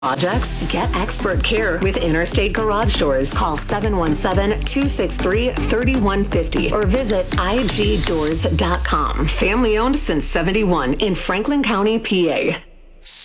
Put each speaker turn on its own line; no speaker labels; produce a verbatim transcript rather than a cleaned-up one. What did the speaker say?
projects? Get expert care with Interstate Garage Doors. Call seven one seven, two six three, three one five zero or visit I G doors dot com. Family owned since seventy-one in Franklin County, P A.